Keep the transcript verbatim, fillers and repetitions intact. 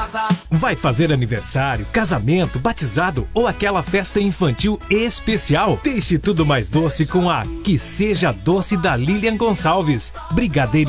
casa. Vai fazer aniversário, casamento, batizado ou aquela festa infantil especial? Deixe tudo mais doce com a Que Seja Doce da Lilian Gonçalves. Brigadeiro